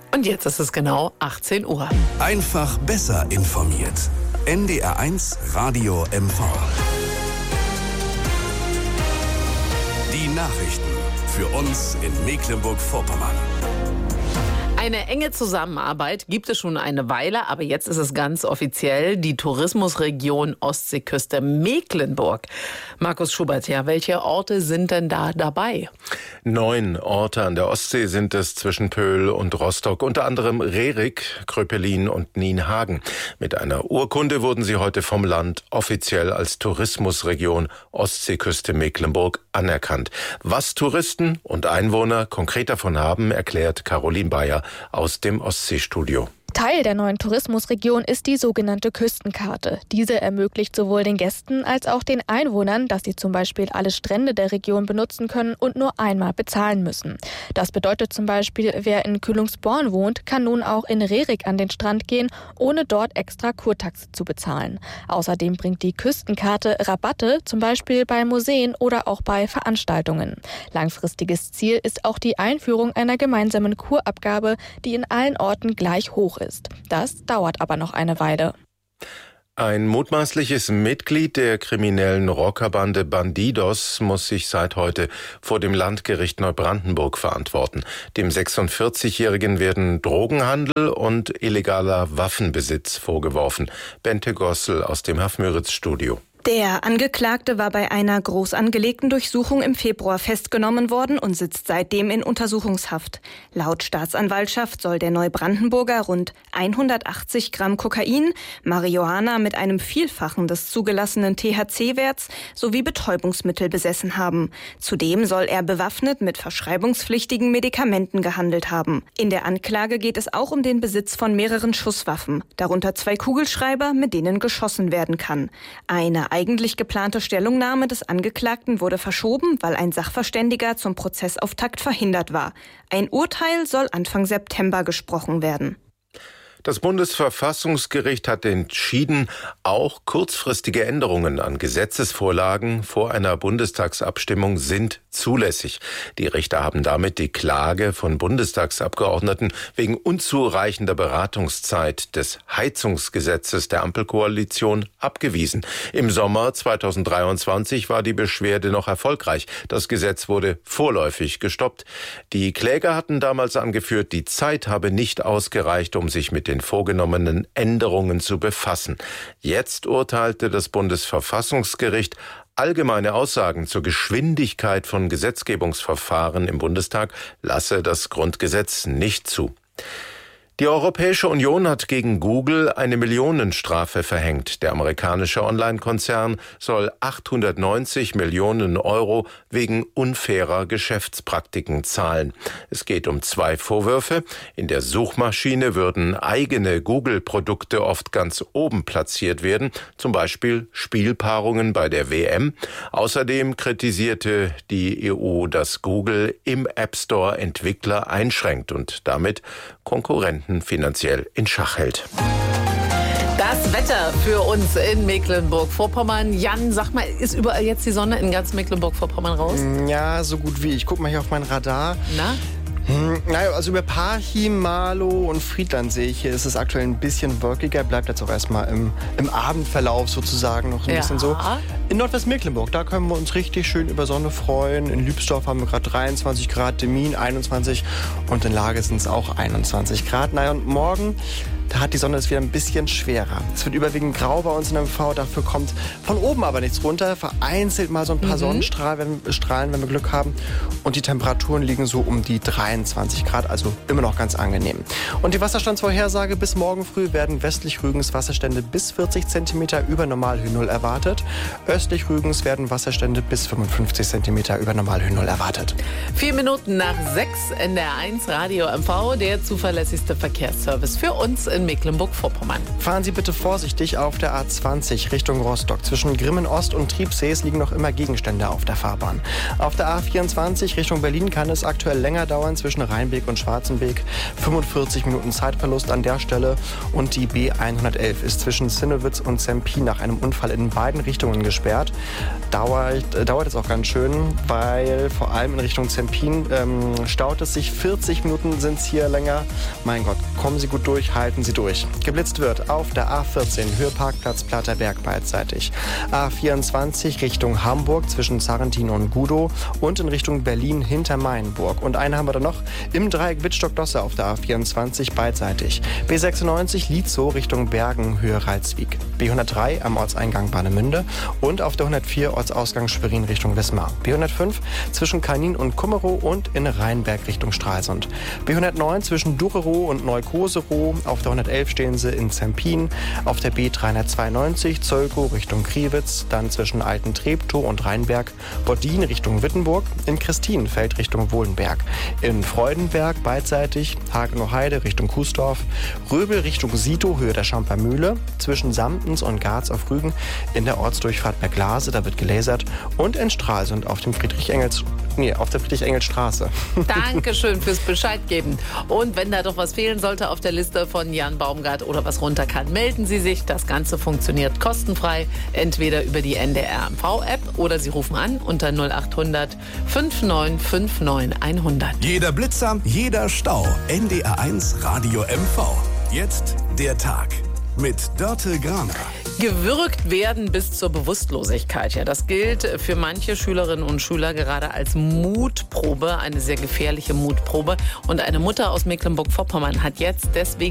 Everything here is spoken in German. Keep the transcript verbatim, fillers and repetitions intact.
Und jetzt ist es genau achtzehn Uhr. Einfach besser informiert. N D R eins Radio M V. Die Nachrichten für uns in Mecklenburg-Vorpommern. Eine enge Zusammenarbeit gibt es schon eine Weile, aber jetzt ist es ganz offiziell, die Tourismusregion Ostseeküste Mecklenburg. Markus Schubert, ja, welche Orte sind denn da dabei? Neun Orte an der Ostsee sind es zwischen Pöhl und Rostock, unter anderem Rerik, Kröpelin und Nienhagen. Mit einer Urkunde wurden sie heute vom Land offiziell als Tourismusregion Ostseeküste Mecklenburg anerkannt. Was Touristen und Einwohner konkret davon haben, erklärt Caroline Bayer aus dem Ostseestudio. Teil der neuen Tourismusregion ist die sogenannte Küstenkarte. Diese ermöglicht sowohl den Gästen als auch den Einwohnern, dass sie zum Beispiel alle Strände der Region benutzen können und nur einmal bezahlen müssen. Das bedeutet zum Beispiel, wer in Kühlungsborn wohnt, kann nun auch in Rerik an den Strand gehen, ohne dort extra Kurtaxe zu bezahlen. Außerdem bringt die Küstenkarte Rabatte, zum Beispiel bei Museen oder auch bei Veranstaltungen. Langfristiges Ziel ist auch die Einführung einer gemeinsamen Kurabgabe, die in allen Orten gleich hoch ist. Das dauert aber noch eine Weile. Ein mutmaßliches Mitglied der kriminellen Rockerbande Bandidos muss sich seit heute vor dem Landgericht Neubrandenburg verantworten. Dem sechsundvierzigjährigen werden Drogenhandel und illegaler Waffenbesitz vorgeworfen. Bente Gossel aus dem Hafmüritz-Studio. Der Angeklagte war bei einer groß angelegten Durchsuchung im Februar festgenommen worden und sitzt seitdem in Untersuchungshaft. Laut Staatsanwaltschaft soll der Neubrandenburger rund hundertachtzig Gramm Kokain, Marihuana mit einem Vielfachen des zugelassenen T H C-Werts sowie Betäubungsmittel besessen haben. Zudem soll er bewaffnet mit verschreibungspflichtigen Medikamenten gehandelt haben. In der Anklage geht es auch um den Besitz von mehreren Schusswaffen, darunter zwei Kugelschreiber, mit denen geschossen werden kann. Eine eigentlich geplante Stellungnahme des Angeklagten wurde verschoben, weil ein Sachverständiger zum Prozessauftakt verhindert war. Ein Urteil soll Anfang September gesprochen werden. Das Bundesverfassungsgericht hat entschieden, auch kurzfristige Änderungen an Gesetzesvorlagen vor einer Bundestagsabstimmung sind zulässig. Die Richter haben damit die Klage von Bundestagsabgeordneten wegen unzureichender Beratungszeit des Heizungsgesetzes der Ampelkoalition abgewiesen. Im Sommer zweitausenddreiundzwanzig war die Beschwerde noch erfolgreich. Das Gesetz wurde vorläufig gestoppt. Die Kläger hatten damals angeführt, die Zeit habe nicht ausgereicht, um sich mit den vorgenommenen Änderungen zu befassen. Jetzt urteilte das Bundesverfassungsgericht, allgemeine Aussagen zur Geschwindigkeit von Gesetzgebungsverfahren im Bundestag lasse das Grundgesetz nicht zu. Die Europäische Union hat gegen Google eine Millionenstrafe verhängt. Der amerikanische Online-Konzern soll achthundertneunzig Millionen Euro wegen unfairer Geschäftspraktiken zahlen. Es geht um zwei Vorwürfe. In der Suchmaschine würden eigene Google-Produkte oft ganz oben platziert werden, zum Beispiel Spielpaarungen bei der W M. Außerdem kritisierte die E U, dass Google im App Store Entwickler einschränkt und damit Konkurrenten finanziell in Schach hält. Das Wetter für uns in Mecklenburg-Vorpommern. Jan, sag mal, ist überall jetzt die Sonne in ganz Mecklenburg-Vorpommern raus? Ja, so gut wie. Ich guck mal hier auf mein Radar. Na? Hm, naja, also über Parchim, Marlow und Friedland sehe ich, hier ist es aktuell ein bisschen wolkiger, bleibt jetzt auch erstmal im, im Abendverlauf sozusagen noch ein ja. bisschen so. In Nordwestmecklenburg, da können wir uns richtig schön über Sonne freuen. In Lübsdorf haben wir gerade dreiundzwanzig Grad, Demmin einundzwanzig und in Lage sind es auch einundzwanzig Grad. Naja, und morgen, da hat die Sonne es wieder ein bisschen schwerer. Es wird überwiegend grau bei uns in M V, dafür kommt von oben aber nichts runter. Vereinzelt mal so ein paar mhm. Sonnenstrahlen, wenn, Strahlen, wenn wir Glück haben. Und die Temperaturen liegen so um die dreiundzwanzig Grad, also immer noch ganz angenehm. Und die Wasserstandsvorhersage: bis morgen früh werden westlich Rügens Wasserstände bis vierzig Zentimeter über Normalhöhe Null erwartet. Östlich Rügens werden Wasserstände bis fünfundfünfzig Zentimeter über Normalhöhe Null erwartet. Vier Minuten nach sechs, N D R eins Radio M V, der zuverlässigste Verkehrsservice für uns in in Mecklenburg-Vorpommern. Fahren Sie bitte vorsichtig auf der A zwanzig Richtung Rostock. Zwischen Grimmen Ost und Triebsees liegen noch immer Gegenstände auf der Fahrbahn. Auf der A vierundzwanzig Richtung Berlin kann es aktuell länger dauern zwischen Rheinbeek und Schwarzenbeek. fünfundvierzig Minuten Zeitverlust an der Stelle. Und die B hundertelf ist zwischen Zinnowitz und Zempin nach einem Unfall in beiden Richtungen gesperrt. Dauert, äh, dauert es auch ganz schön, weil vor allem in Richtung Zempin ähm, staut es sich. vierzig Minuten sind es hier länger. Mein Gott, kommen Sie gut durch, halten Sie durch. Geblitzt wird auf der A vierzehn, Höheparkplatz Platterberg beidseitig. A vierundzwanzig Richtung Hamburg zwischen Sarrentin und Gudow und in Richtung Berlin hinter Mainburg. Und eine haben wir da noch im Dreieck Wittstock-Dosse auf der A vierundzwanzig beidseitig. B sechsundneunzig Lietzow Richtung Bergen, Höhe Reitswijk. B hundertdrei am Ortseingang Warnemünde und auf der hundertvier Ortsausgang Schwerin Richtung Wismar. B hundertfünf zwischen Kanin und Kummerow und in Rheinberg Richtung Stralsund. B hundertneun zwischen Durerow und Neukoserow. Auf der hundertelf stehen sie in Zempin. Auf der B dreihundertzweiundneunzig Zölkow Richtung Kriwitz. Dann zwischen Alten Treptow und Rheinberg. Bodin Richtung Wittenburg. In Christinenfeld Richtung Wohlenberg. In Freudenberg beidseitig. Hagenow Heide Richtung Kuesdorf. Röbel Richtung Sito, Höhe der Schamper Mühle. Zwischen Samtens und Garz auf Rügen. In der Ortsdurchfahrt bei Glase, da wird gelasert. Und in Stralsund auf dem Friedrich-Engels... Nee, auf der Friedrich-Engels-Straße. Dankeschön fürs Bescheid geben. Und wenn da doch was fehlen sollte auf der Liste von Jan Baumgart oder was runter kann, melden Sie sich. Das Ganze funktioniert kostenfrei, entweder über die N D R M V-App oder Sie rufen an unter null acht hundert neunundfünfzig neunundfünfzig hundert. Jeder Blitzer, jeder Stau. N D R eins Radio M V. Jetzt der Tag mit Dörte Graner. Gewürgt werden bis zur Bewusstlosigkeit. Ja, das gilt für manche Schülerinnen und Schüler gerade als Mutprobe, eine sehr gefährliche Mutprobe. Und eine Mutter aus Mecklenburg-Vorpommern hat jetzt deswegen